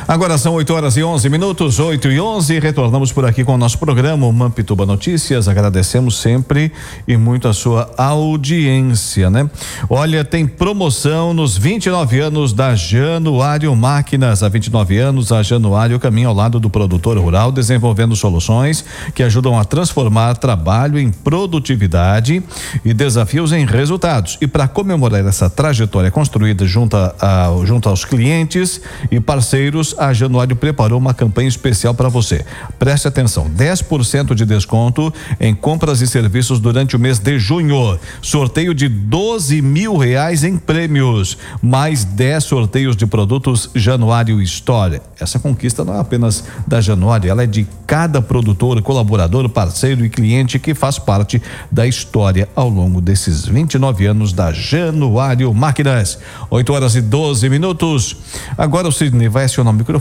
Agora são 8h11, 8h11, retornamos por aqui com o nosso programa, o Mampituba Notícias. Agradecemos sempre e muito a sua audiência, né? Olha, tem promoção nos 29 anos da Januário Máquinas. Há 29 anos, a Januário caminha ao lado do produtor rural, desenvolvendo soluções que ajudam a transformar trabalho em produtividade e desafios em resultados. E para comemorar essa trajetória construída junto aos clientes e parceiros, a Januário preparou uma campanha especial para você. Preste atenção, 10% de desconto em compras e serviços durante o mês de junho. Sorteio de R$12.000 em prêmios, mais 10 sorteios de produtos Januário História. Essa conquista não é apenas da Januário, ela é de cada produtor, colaborador, parceiro e cliente que faz parte da história ao longo desses 29 anos da Januário Máquinas. 8h12. Agora o Sidney vai acionar o microfone